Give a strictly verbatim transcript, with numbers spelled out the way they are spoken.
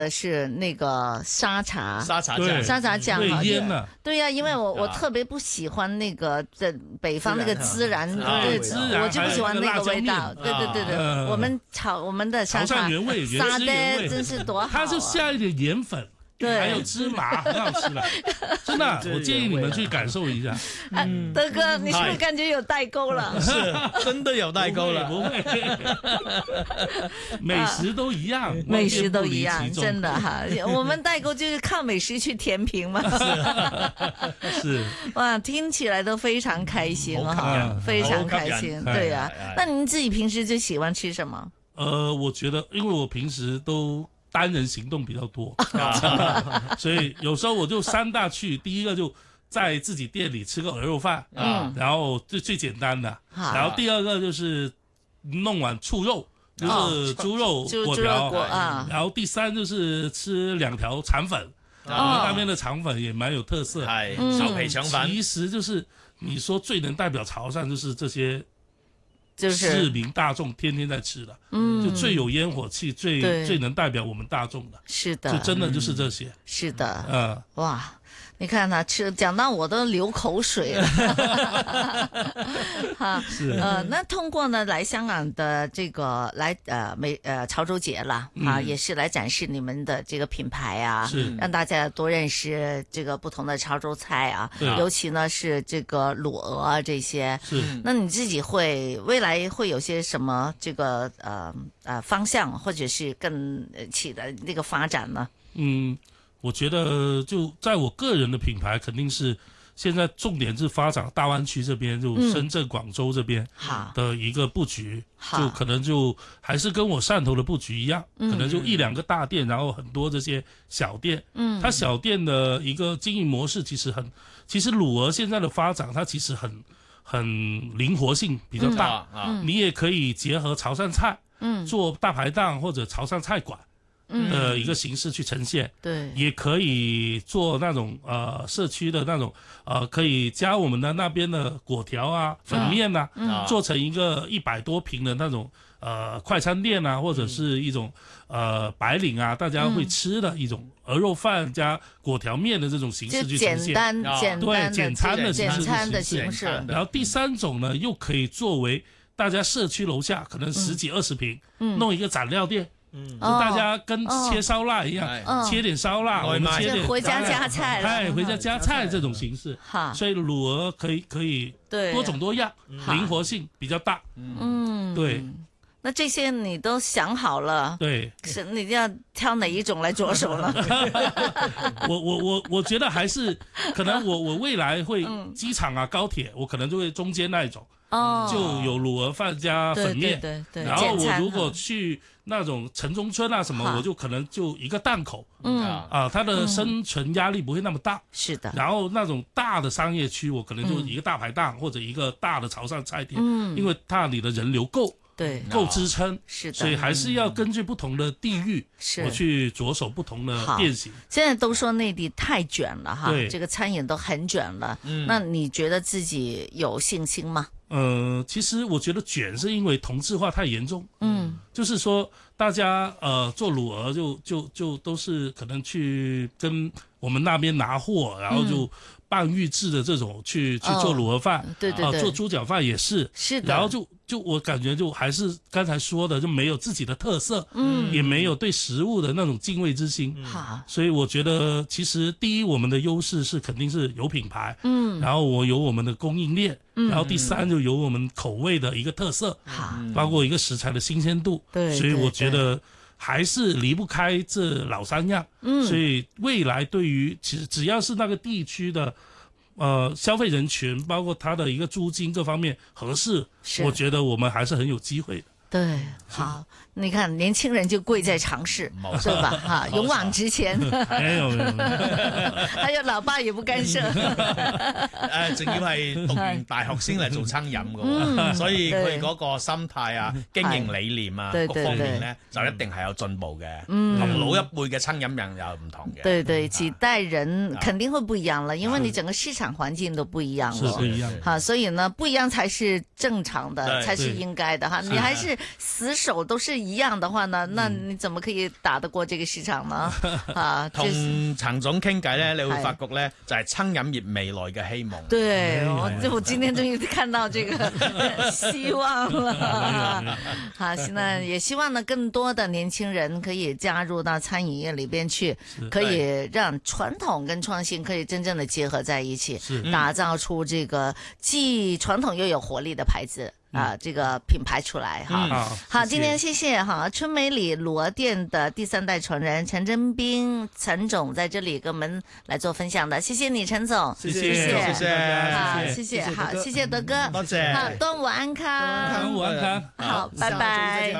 是那个沙茶， 沙茶酱， 沙茶酱对腌的， 对呀、啊，因为我我特别不喜欢那个在北方那个孜然，对，我就不喜欢那个味道。对对对对， 啊、 我们炒我们的沙茶原味， 沙爹真是多好、啊， 它就下一点盐粉。 对， 还有芝麻，很好吃的，真的，我建议你们去感受一下。 嗯，德哥，你是不是感觉有代沟了？ 是，真的有代沟了， 不会，不会美食都一样， 美食都一样，真的哈。我们代沟就是靠美食去填平嘛。 是，是哇，听起来都非常开心哈，非常开心，对呀、啊。那您自己平时最喜欢吃什么？ 呃，我觉得，因为我平时都。单人行动比较多，所以有时候我就三大去，第一个就在自己店里吃个鹅肉饭，嗯，然后最最简单的，然后第二个就是弄碗醋肉，就是猪肉粿条啊，然后第三就是吃两条肠粉，我们那边的肠粉也蛮有特色， 係手皮腸粉， 其實就是你說最能代表潮汕就是這些。 就是市民大眾天天在吃的，嗯，就最有煙火氣，最最能代表我們大眾的， 是的， 就真的就是這些， 嗯、是的， 嗯， 哇，你看他吃，講到我都流口水了，哈， 是， 呃，那通過呢來香港的這個來呃美呃潮州節啦，啊、嗯，也是來展示你們的這個品牌啊， 是， 讓大家多認識這個不同的潮州菜啊，尤其呢是這個滷鵝啊這些， 是， 那你自己會未來會有些什麼這個呃呃方向，或者是更起的那個發展呢？ 嗯。我覺得就在我個人的品牌，肯定是現在重點是發展大灣區這邊，就深圳、廣州這邊的一個佈局，就可能就還是跟我汕頭的佈局一樣，可能就一兩個大店，然後很多這些小店。嗯，它小店的一個經營模式其實很，其實滷鵝現在的發展，它其實很很靈活性比較大。嗯，你也可以結合潮汕菜，嗯，做大排檔或者潮汕菜館。的一個形式去呈現， 對， 也可以做那種呃社區的那種呃可以加我們的那邊的粿條啊、粉麵啊，嗯、做成一個一百多平的那種呃快餐店啊，或者是一種呃白領啊大家會吃的一種鵝肉飯加粿條麵的這種形式去呈現， 簡單簡單對簡餐的形式， 簡餐的形式。 然後第三種呢，又可以作為大家社區樓下可能十幾二十平，嗯、弄一個斬料店。嗯，就大家跟切燒臘一樣，哦、切點燒臘，我們切點回家加菜， 哎，回家加菜這種形式，所以滷鵝可以可以多種多樣，靈活性比較大。嗯，對。 那這些你都想好了？ 對， 是你要挑哪一種來着手呢？ 我我我我覺得還是可能我我未來會機場啊高鐵，我可能就會中間那一種。哦，就有滷鵝飯加粉麵， 對對對， 然後我如果去那種城中村啊什麼，我就可能就一個檔口，嗯啊，它的生存壓力不會那麼大， 是的。 然後那種大的商業區，我可能就一個大排檔或者一個大的潮汕菜店，嗯，因為它裡的人流夠。 對， 夠支撐， 是的， 所以還是要根據不同的地域，我去着手不同的變形。 現在都說內地太捲了哈， 對， 這個餐飲都很捲了。嗯，那你覺得自己有信心嗎？ 呃，其實我覺得捲是因為同質化太嚴重。嗯，就是說大家呃做滷鵝就就就都是可能去跟我們那邊拿貨，然後就。半預製的這種去去做滷鵝飯， 對對對， 做豬腳飯也是， 是的。 然後就就我感覺就還是剛才說的，就沒有自己的特色，嗯，也沒有對食物的那種敬畏之心。好，所以我覺得其實第一，我們的優勢是肯定是有品牌，嗯，然後我有我們的供應鏈，然後第三就有我們口味的一個特色，好，包括一個食材的新鮮度，對，所以我覺得。還是離不開這老三樣，嗯，所以未來對於其實只要是那個地區的，呃，消費人群，包括它的一個租金各方面合適，我覺得我們還是很有機會的。 對，好，你看年輕人就貴在嘗試，對吧？哈，勇往直前。 沒有沒有， 還有老爸也不干涉。 誒，仲要係讀完大學先嚟做餐飲嘅，所以佢嗰個心態啊、經營理念啊各方面咧，就一定係有進步嘅。同老一輩嘅餐飲人又唔同嘅。對對，幾代人肯定會不一樣了，因為你整個市場環境都不一樣了。 是不一樣。 好，所以呢，不一樣才是正常的，才是應該的哈。你還是。 死守都是一樣的話呢，那你怎麼可以打得過這個市場呢？啊， 同陳總傾偈咧，你會發覺咧就係餐飲業未來嘅希望。 對，我我今天終於看到這個希望了。好，現在也希望呢更多的年輕人可以加入到餐飲業裏邊去，可以讓傳統跟創新可以真正的結合在一起，打造出這個既傳統又有活力的牌子。啊，這個品牌出來哈， 嗯、 好，今天謝謝哈春美里螺店的第三代傳人陳真彬陳總在這裏跟我們來做分享的，謝謝你陳總， 謝謝謝謝， 好，謝謝，好，謝謝德哥， 多謝， 好，端午安康， 端午安康， 好，拜拜。